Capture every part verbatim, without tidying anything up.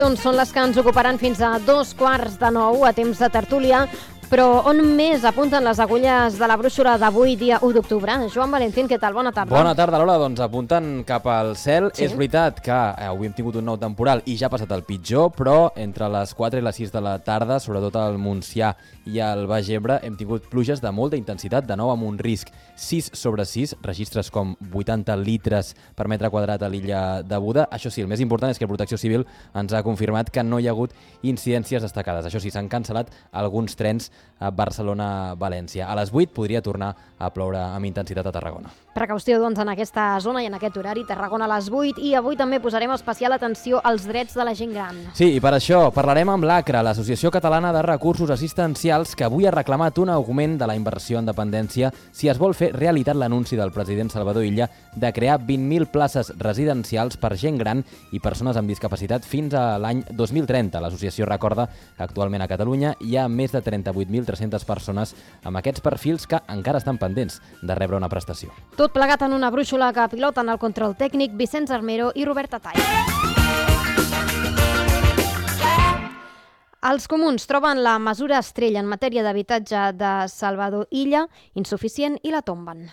Doncs són les que ens ocuparan fins a dos quarts de nou a temps de tertúlia. Però on més apunten les agulles de la brúixola d'avui, dia u d'octubre? Joan Valentín, què tal? Bona tarda. Bona tarda, Lola. Doncs apunten cap al cel. Sí. És veritat que eh, avui hem tingut un nou temporal i ja ha passat el pitjor, però entre les quatre i les sis de la tarda, sobretot al Montsià i al Baix Ebre, hem tingut pluges de molta intensitat, de nou amb un risc sis sobre sis, registres com vuitanta litres per metre quadrat a l'illa de Buda. Això sí, el més important és que Protecció Civil ens ha confirmat que no hi ha hagut incidències destacades. Això sí, s'han cancel·lat alguns trens a Barcelona-València. A les vuit podria tornar a ploure amb intensitat a Tarragona. Precaució, doncs, en aquesta zona i en aquest horari, Tarragona a les vuit, i avui també posarem especial atenció als drets de la gent gran. Sí, i per això parlarem amb l'A C R A, l'Associació Catalana de Recursos Assistencials, que avui ha reclamat un augment de la inversió en dependència si es vol fer realitat l'anunci del president Salvador Illa de crear vint mil places residencials per gent gran i persones amb discapacitat fins a l'any dos mil trenta. L'associació recorda que actualment a Catalunya hi ha més de trenta-vuit mil tres-centes persones amb aquests perfils que encara estan pendents de rebre una prestació. Tot plegat en una brúixola que piloten el control tècnic Vicenç Armero i Robert Atall. Els comuns troben la mesura estrella en matèria d'habitatge de Salvador Illa insuficient i la tomben.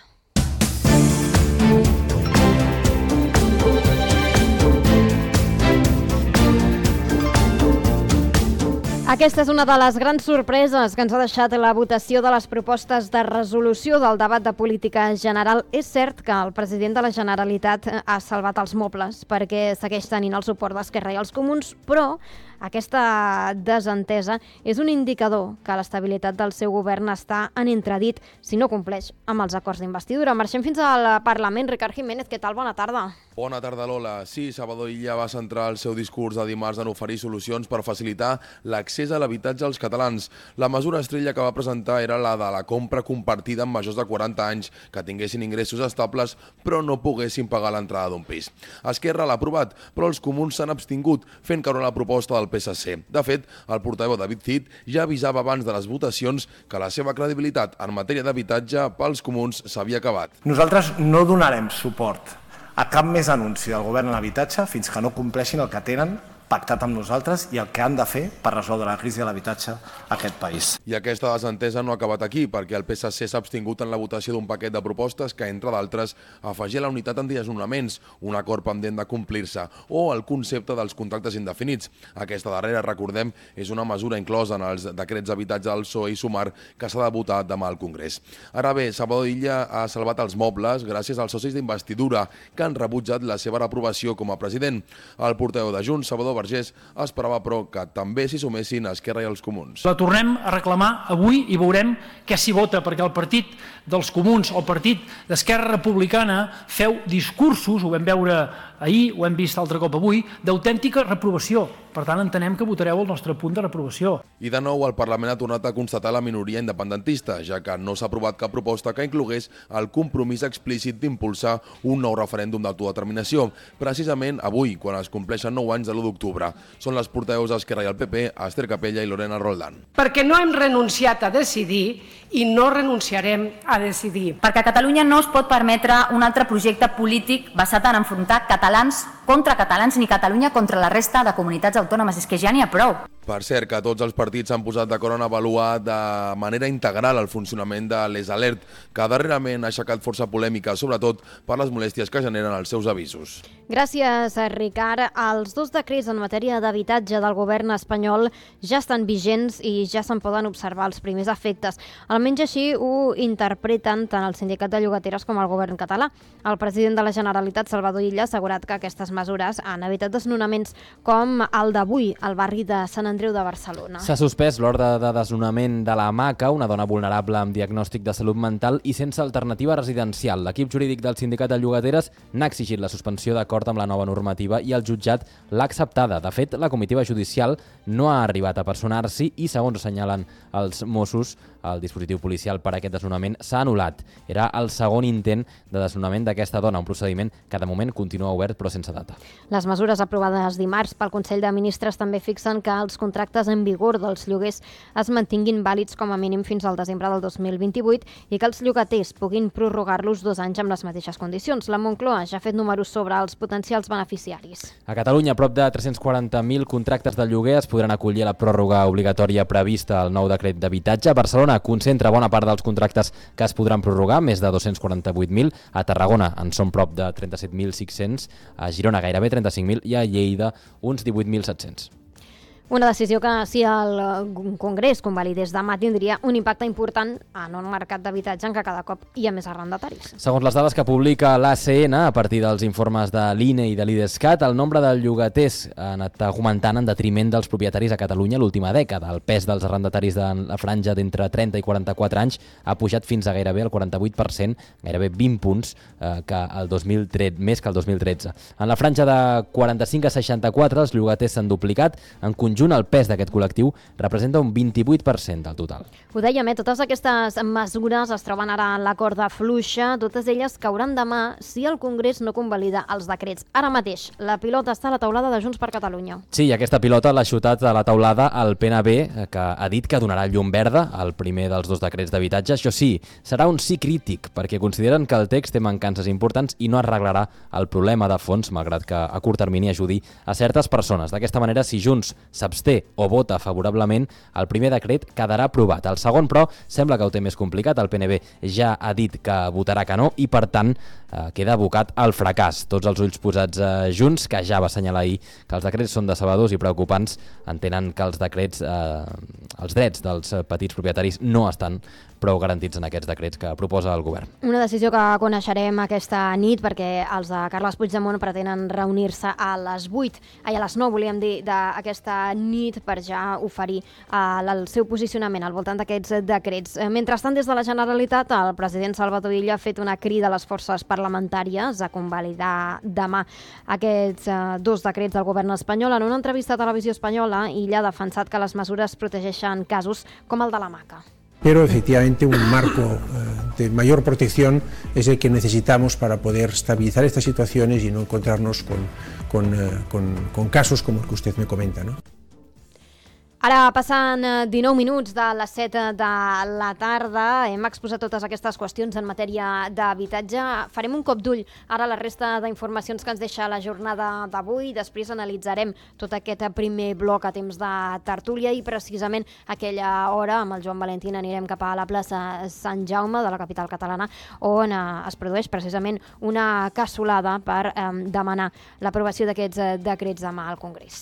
Aquesta és una de les grans sorpreses que ens ha deixat la votació de les propostes de resolució del debat de política general. És cert que el president de la Generalitat ha salvat els mobles perquè segueix tenint el suport d'Esquerra i els comuns, però aquesta desentesa és un indicador que l'estabilitat del seu govern està en entredit si no compleix amb els acords d'investidura. Marxem fins al Parlament. Ricard Jiménez, què tal? Bona tarda. Bona tarda, Lola. Sí, Salvador Illa va centrar el seu discurs de dimarts en oferir solucions per facilitar l'accés a l'habitatge als catalans. La mesura estrella que va presentar era la de la compra compartida amb majors de quaranta anys que tinguessin ingressos estables però no poguessin pagar l'entrada d'un pis. Esquerra l'ha aprovat, però els comuns s'han abstingut, fent caure la proposta del P S C. De fet, el portaveu David Cid ja avisava abans de les votacions que la seva credibilitat en matèria d'habitatge pels comuns s'havia acabat. Nosaltres no donarem suport a cap més anunci del govern en l'habitatge fins que no compleixin el que tenen pactat amb nosaltres i el que han de fer per resoldre la crisi de l'habitatge a aquest país. I aquesta desentesa no ha acabat aquí, perquè el P S C s'ha abstingut en la votació d'un paquet de propostes que, entre d'altres, afegia la unitat antidesnonaments, un acord pendent de complir-se, o el concepte dels contractes indefinits. Aquesta darrera, recordem, és una mesura inclosa en els decrets d'habitatge del P S O E i Sumar que s'ha de votar demà al Congrés. Ara bé, Salvador Illa ha salvat els mobles gràcies als socis d'investidura que han rebutjat la seva reprovació com a president. El portaveu de Junts, Salvador Vergés, esperava però que també s'hi sumessin Esquerra i els comuns. La tornem a reclamar avui i veurem què s'hi vota, perquè el partit dels comuns, el partit d'Esquerra Republicana, feu discursos, ho vam veure ahir, ho hem vist altre cop avui, d'autèntica reprovació. Per tant, entenem que votareu el nostre punt de reprovació. I de nou, el Parlament ha tornat a constatar la minoria independentista, ja que no s'ha aprovat cap proposta que inclogués el compromís explícit d'impulsar un nou referèndum d'autodeterminació, precisament avui, quan es compleixen nou anys de l'u d'octubre. Són les portaveus d'Esquerra i el P P, Esther Capella i Lorena Roldán. Perquè no hem renunciat a decidir i no renunciarem a decidir. Perquè a Catalunya no es pot permetre un altre projecte polític basat en enfrontar catalans contra catalans ni Catalunya contra la resta de comunitats autònomes. És que ja n'hi ha prou. Per cert, que tots els partits s'han posat d'acord en avaluar de manera integral el funcionament de l'Es Alert, que darrerament ha aixecat força polèmica, sobretot per les molèsties que generen els seus avisos. Gràcies, Ricard. Els dos decrets en matèria d'habitatge del govern espanyol ja estan vigents i ja se'n poden observar els primers efectes. Almenys així ho interpreten tant el Sindicat de Llogateres com el govern català. El president de la Generalitat, Salvador Illa, ha assegurat que aquestes mesures han evitat desnonaments com el d'avui al barri de Sant Andreu de Barcelona. S'ha suspès l'ordre de desnonament de la Maca, una dona vulnerable amb diagnòstic de salut mental i sense alternativa residencial. L'equip jurídic del Sindicat de Llogateres n'ha exigit la suspensió d'acord amb la nova normativa i el jutjat l'ha acceptada. De fet, la comitiva judicial no ha arribat a personar-s'hi i, segons assenyalen els Mossos, el dispositiu policial per a aquest desnonament s'ha anul·lat. Era el segon intent de desnonament d'aquesta dona, un procediment que de moment continua obert però sense data. Les mesures aprovades dimarts pel Consell de Ministres també fixen que els contractes en vigor dels lloguers es mantinguin vàlids com a mínim fins al desembre del dos mil vint-i-vuit i que els llogaters puguin prorrogar-los dos anys amb les mateixes condicions. La Moncloa ja ha fet números sobre els potencials beneficiaris. A Catalunya, prop de tres-cents quaranta mil contractes de lloguer es podran acollir a la pròrroga obligatòria prevista al nou decret d'habitatge. Barcelona concentra bona part dels contractes que es podran prorrogar, més de dos-cents quaranta-vuit mil. A Tarragona en són prop de trenta-set mil cinc-cents, a Girona gairebé trenta-cinc mil i a Lleida uns divuit mil set-cents. Una decisió que, si el Congrés convalidés demà, tindria un impacte important en un mercat d'habitatge en què cada cop hi ha més arrendataris. Segons les dades que publica l'A C N, a partir dels informes de l'I N E i de l'IDESCAT, el nombre de llogaters ha anat augmentant en detriment dels propietaris a Catalunya l'última dècada. El pes dels arrendataris de la franja d'entre trenta i quaranta-quatre anys ha pujat fins a gairebé el quaranta-vuit per cent, gairebé vint punts, eh, que el dos mil tretze, més que el dos mil tretze. En la franja de quaranta-cinc a seixanta-quatre, els llogaters s'han duplicat. En conjunt, el pes d'aquest col·lectiu representa un vint-i-vuit per cent del total. Ho dèiem, eh? Totes aquestes mesures es troben ara en la corda fluixa, totes elles cauran demà si el Congrés no convalida els decrets. Ara mateix, la pilota està a la taulada de Junts per Catalunya. Sí, aquesta pilota l'ha xutat a la taulada el P N B, que ha dit que donarà llum verda al primer dels dos decrets d'habitatge. Això sí, serà un sí crític, perquè consideren que el text té mancances importants i no arreglarà el problema de fons, malgrat que a curt termini ajudi a certes persones. D'aquesta manera, si Junts s'absté o vota favorablement, el primer decret quedarà aprovat. El segon, però, sembla que ho té més complicat. El P N B ja ha dit que votarà que no i, per tant, eh, queda abocat al fracàs. Tots els ulls posats a Junts, que ja va assenyalar ahir que els decrets són decebedors i preocupants, entenen que els decrets, eh, els drets dels petits propietaris no estan prou garantits en aquests decrets que proposa el govern. Una decisió que coneixerem aquesta nit, perquè els de Carles Puigdemont pretenen reunir-se a les vuit, ai, a les nou, volíem dir, d'aquesta nit per ja oferir uh, el seu posicionament al voltant d'aquests decrets. Mentrestant, des de la Generalitat, el president Salvador Illa ha fet una crida a les forces parlamentàries a convalidar demà aquests uh, dos decrets del govern espanyol. En una entrevista a Televisió Espanyola, Illa ha defensat que les mesures protegeixen casos com el de la Maca. Pero efectivamente un marco eh, de mayor protección es el que necesitamos para poder estabilizar estas situaciones y no encontrarnos con, con, eh, con, con casos como el que usted me comenta, ¿no? Ara passen dinou minuts de les set de la tarda. Hem exposat totes aquestes qüestions en matèria d'habitatge. Farem un cop d'ull ara a la resta d'informacions que ens deixa la jornada d'avui. Després analitzarem tot aquest primer bloc a temps de tertúlia i precisament a aquella hora amb el Joan Valentín anirem cap a la plaça Sant Jaume de la capital catalana, on es produeix precisament una cassolada per eh, demanar l'aprovació d'aquests eh, decrets demà al Congrés.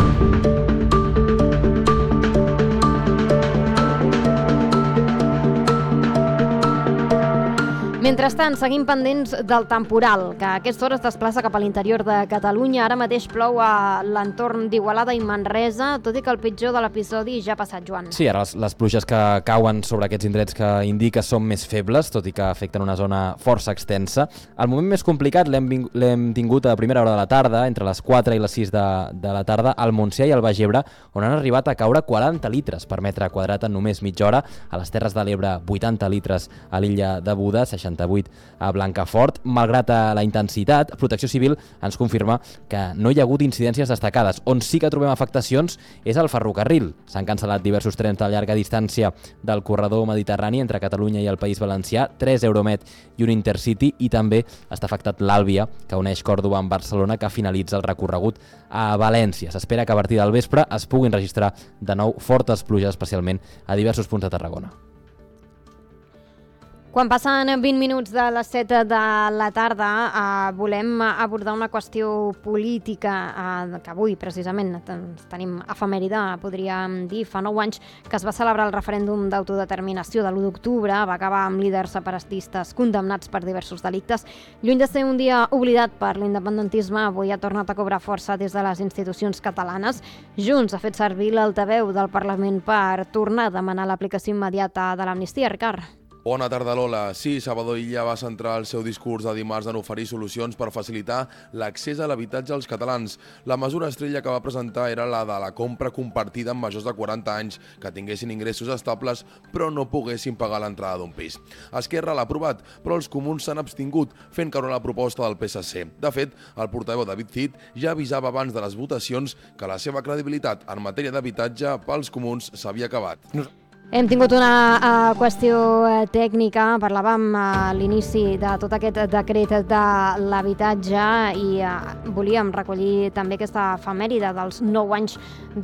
Mentrestant, seguim pendents del temporal, que a aquesta hora es desplaça cap a l'interior de Catalunya. Ara mateix plou a l'entorn d'Igualada i Manresa, tot i que el pitjor de l'episodi ja ha passat, Joan. Sí, ara les, les pluges que cauen sobre aquests indrets que indica són més febles, tot i que afecten una zona força extensa. El moment més complicat l'hem tingut a primera hora de la tarda, entre les quatre i les sis de, de la tarda, al Montsià i al Baix Ebre, on han arribat a caure quaranta litres per metre quadrat en només mitja hora. A les Terres de l'Ebre, vuitanta litres a l'illa de Buda, seixanta vuit a Blancafort. Malgrat la intensitat, Protecció Civil ens confirma que no hi ha hagut incidències destacades. On sí que trobem afectacions és al ferrocarril. S'han cancel·lat diversos trens de llarga distància del corredor mediterrani entre Catalunya i el País Valencià, tres Euromed i un Intercity, i també està afectat l'Àlvia, que uneix Còrdova amb Barcelona, que finalitza el recorregut a València. S'espera que a partir del vespre es puguin registrar de nou fortes pluges, especialment a diversos punts de Tarragona. Quan passen vint minuts de les set de la tarda, eh, volem abordar una qüestió política eh, que avui, precisament, tenim efemèride, podríem dir, fa nou anys que es va celebrar el referèndum d'autodeterminació de l'u d'octubre, va acabar amb líders separatistes condemnats per diversos delictes. Lluny de ser un dia oblidat per l'independentisme, avui ha tornat a cobrar força des de les institucions catalanes. Junts ha fet servir l'altaveu del Parlament per tornar a demanar l'aplicació immediata de l'amnistia, Ricard. Bona tarda, Lola. Sí, Salvador Illa va centrar el seu discurs de dimarts en oferir solucions per facilitar l'accés a l'habitatge als catalans. La mesura estrella que va presentar era la de la compra compartida amb majors de quaranta anys que tinguessin ingressos estables però no poguessin pagar l'entrada d'un pis. Esquerra l'ha aprovat, però els comuns s'han abstingut, fent caure la proposta del P S C. De fet, el portaveu David Cid ja avisava abans de les votacions que la seva credibilitat en matèria d'habitatge pels comuns s'havia acabat. Hem tingut una uh, qüestió uh, tècnica, parlàvem a uh, l'inici de tot aquest decret de l'habitatge i uh, volíem recollir també aquesta efemèride dels nou anys